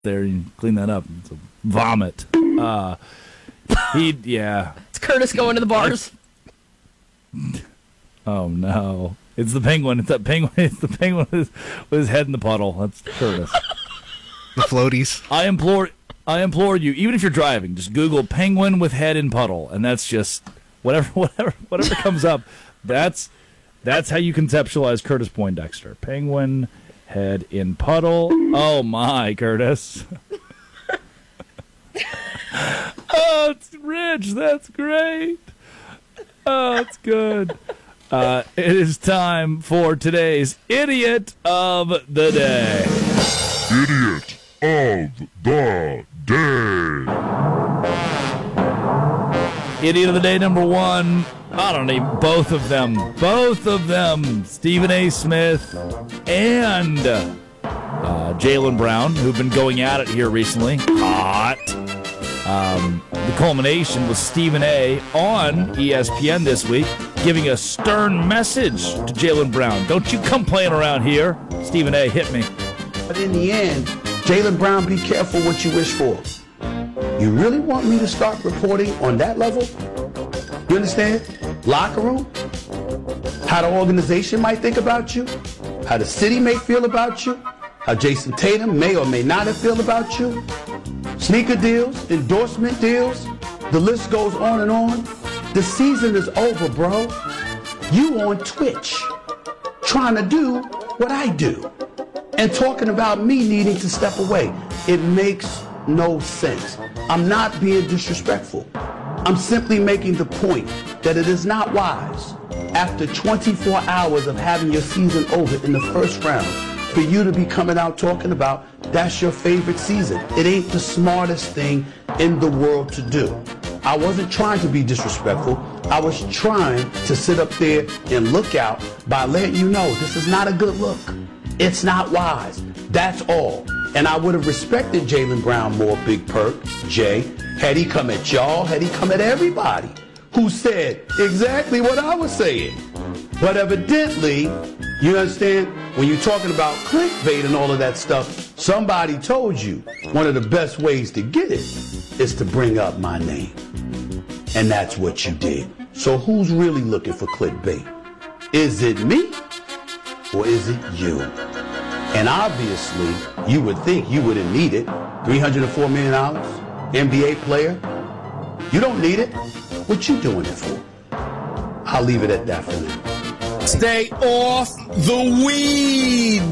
there. You clean that up. It's a vomit. It's Curtis going to the bars. Oh no! It's the penguin. It's that penguin. It's the penguin with his head in the puddle. That's Curtis. The floaties. I implore you, even if you're driving, just Google penguin with head in puddle, and that's just whatever comes up. That's how you conceptualize Curtis Poindexter. Penguin head in puddle. Oh my, Curtis. Oh, it's rich. That's great. Oh, it's good. It is time for today's Idiot of the Day. Idiot of the Day. Idiot of the Day number one. I don't need both of them. Both of them. Stephen A. Smith and Jaylen Brown, who've been going at it here recently. Hot. The culmination was Stephen A. on ESPN this week, giving a stern message to Jaylen Brown. Don't you come playing around here. Stephen A., hit me. But in the end, Jaylen Brown, be careful what you wish for. You really want me to start reporting on that level? You understand? Locker room? How the organization might think about you? How the city may feel about you? How Jason Tatum may or may not have feel about you? Sneaker deals, endorsement deals, the list goes on and on. The season is over, bro. You on Twitch, trying to do what I do, and talking about me needing to step away. It makes no sense. I'm not being disrespectful. I'm simply making the point that it is not wise, after 24 hours of having your season over in the first round, for you to be coming out talking about that's your favorite season. It ain't the smartest thing in the world to do. I wasn't trying to be disrespectful. I was trying to sit up there and look out by letting you know this is not a good look. It's not wise. That's all. And I would have respected Jaylen Brown more, Big Perk, Jay, had he come at y'all, had he come at everybody who said exactly what I was saying. But evidently, you understand, when you're talking about clickbait and all of that stuff, somebody told you one of the best ways to get it is to bring up my name. And that's what you did. So who's really looking for clickbait? Is it me or is it you? And obviously, you would think you wouldn't need it. $304 million, NBA player. You don't need it. What you doing it for? I'll leave it at that for now. Stay off the weed.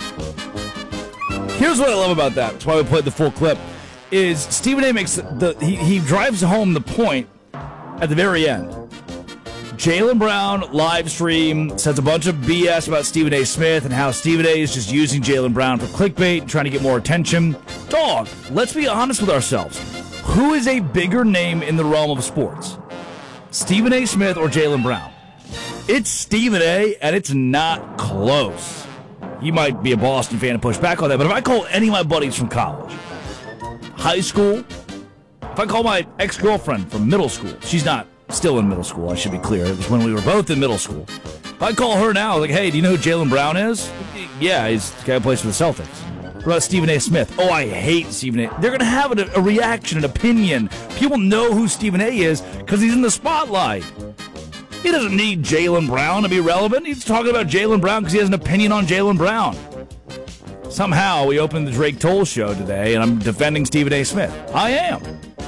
Here's what I love about that. That's why we played the full clip. Is Stephen A. makes he drives home the point at the very end. Jaylen Brown live stream says a bunch of BS about Stephen A. Smith and how Stephen A. is just using Jaylen Brown for clickbait and trying to get more attention. Dog, let's be honest with ourselves. Who is a bigger name in the realm of sports? Stephen A. Smith or Jaylen Brown? It's Stephen A., and it's not close. You might be a Boston fan and push back on that, but if I call any of my buddies from college, high school, if I call my ex-girlfriend from middle school, she's not still in middle school, I should be clear. It was when we were both in middle school. If I call her now, like, hey, do you know who Jaylen Brown is? Yeah, he's the guy who plays for the Celtics. What about Stephen A. Smith? Oh, I hate Stephen A. They're going to have a reaction, an opinion. People know who Stephen A. is because he's in the spotlight. He doesn't need Jaylen Brown to be relevant. He's talking about Jaylen Brown because he has an opinion on Jaylen Brown. Somehow we opened the Drake Toll show today, and I'm defending Stephen A. Smith. I am.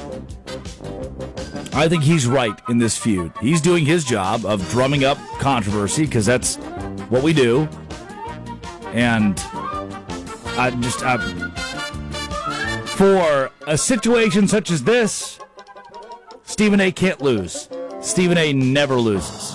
I think he's right in this feud. He's doing his job of drumming up controversy because that's what we do. And for a situation such as this, Stephen A. can't lose. Stephen A. never loses.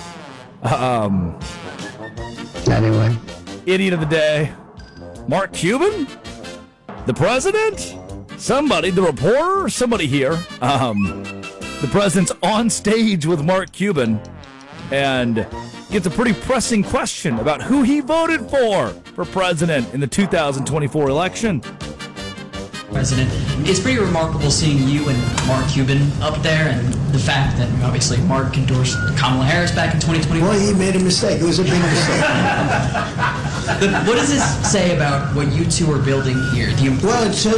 Anyway. Idiot of the day. Mark Cuban? The president? Somebody, the reporter? Somebody here. The president's on stage with Mark Cuban and gets a pretty pressing question about who he voted for president in the 2024 election. President. It's pretty remarkable seeing you and Mark Cuban up there, and the fact that obviously Mark endorsed Kamala Harris back in 2021. Well, he made a mistake. It was a big mistake. But what does this say about what you two are building here? Well, it says